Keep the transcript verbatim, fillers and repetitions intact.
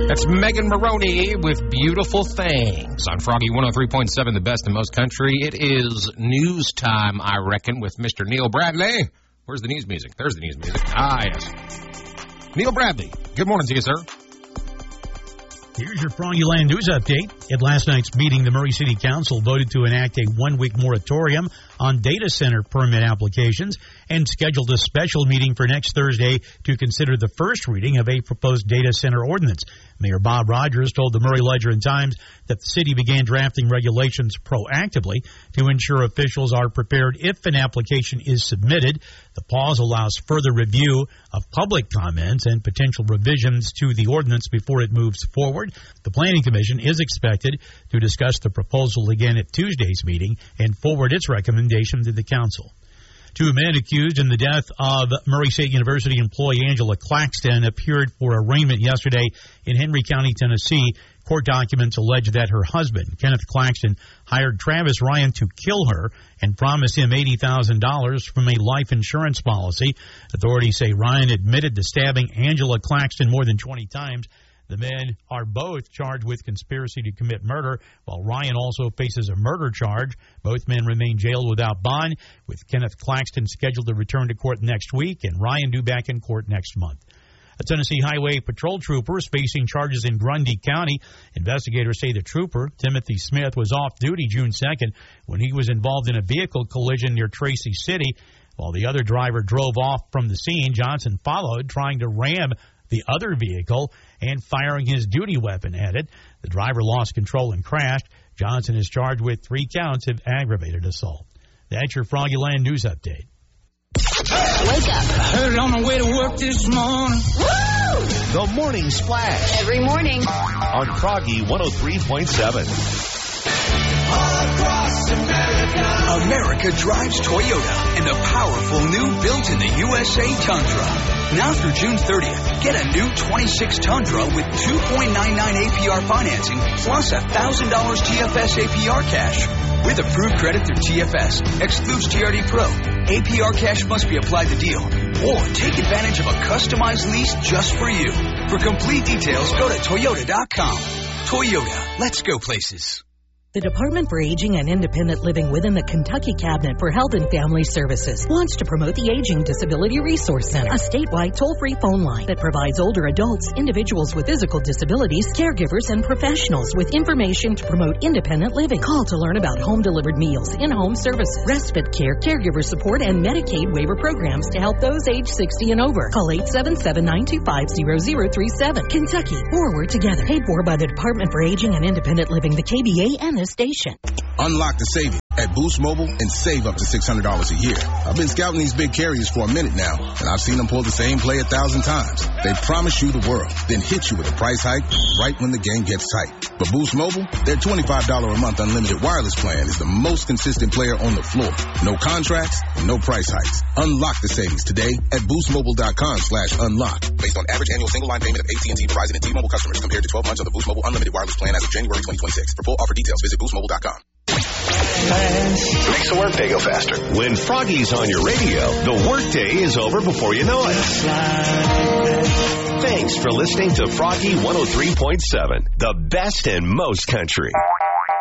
That's Megan Maroney with Beautiful Things on Froggy one oh three point seven, the best in most country. It is news time, I reckon, with Mister Neil Bradley. Where's the news music? There's the news music. Ah, yes. Neil Bradley, good morning to you, sir. Here's your Froggy Land News update. At last night's meeting, the Murray City Council voted to enact a one-week moratorium on data center permit applications and scheduled a special meeting for next Thursday to consider the first reading of a proposed data center ordinance. Mayor Bob Rogers told the Murray Ledger and Times that the city began drafting regulations proactively to ensure officials are prepared if an application is submitted. The pause allows further review of public comments and potential revisions to the ordinance before it moves forward. The Planning Commission is expected to discuss the proposal again at Tuesday's meeting and forward its recommendation to the council. Two men accused in the death of Murray State University employee Angela Claxton appeared for arraignment yesterday in Henry County, Tennessee. Court documents allege that her husband, Kenneth Claxton, hired Travis Ryan to kill her and promised him eighty thousand dollars from a life insurance policy. Authorities say Ryan admitted to stabbing Angela Claxton more than twenty times. The men are both charged with conspiracy to commit murder, while Ryan also faces a murder charge. Both men remain jailed without bond, with Kenneth Claxton scheduled to return to court next week and Ryan due back in court next month. A Tennessee Highway Patrol trooper is facing charges in Grundy County. Investigators say the trooper, Timothy Smith, was off duty June second when he was involved in a vehicle collision near Tracy City. While the other driver drove off from the scene, Johnson followed, trying to ram the other vehicle and firing his duty weapon at it. The driver lost control and crashed. Johnson is charged with three counts of aggravated assault. That's your Froggy Land News update. Wake up. I heard it on my way to work this morning. Woo! The Morning Splash. Every morning. On Froggy one oh three point seven. Across America. America drives Toyota in the powerful new built-in-the-U S A Tundra. Now through June thirtieth, get a new twenty-six Tundra with two point nine nine A P R financing plus one thousand dollars T F S A P R cash. With approved credit through T F S, excludes T R D Pro. A P R cash must be applied to deal. Or take advantage of a customized lease just for you. For complete details, go to Toyota dot com. Toyota, let's go places. The Department for Aging and Independent Living within the Kentucky Cabinet for Health and Family Services wants to promote the Aging Disability Resource Center, a statewide toll-free phone line that provides older adults, individuals with physical disabilities, caregivers, and professionals with information to promote independent living. Call to learn about home-delivered meals, in-home services, respite care, caregiver support, and Medicaid waiver programs to help those age sixty and over. Call eight seven seven, nine two five, zero zero three seven. Kentucky, forward together. Paid for by the Department for Aging and Independent Living, the K B A, and the station. Unlock the savings at Boost Mobile and save up to six hundred dollars a year. I've been scouting these big carriers for a minute now, and I've seen them pull the same play a thousand times. They promise you the world, then hit you with a price hike right when the game gets tight. But Boost Mobile, their twenty-five dollars a month unlimited wireless plan is the most consistent player on the floor. No contracts, no price hikes. Unlock the savings today at boostmobile.com slash unlock. Based on average annual single line payment of A T and T, Verizon, and T-Mobile customers compared to twelve months of the Boost Mobile unlimited wireless plan as of January twenty twenty-six. For full offer details, visit boost mobile dot com. Makes the workday go faster. When Froggy's on your radio, the workday is over before you know it. Thanks for listening to Froggy one oh three point seven, the best in most country.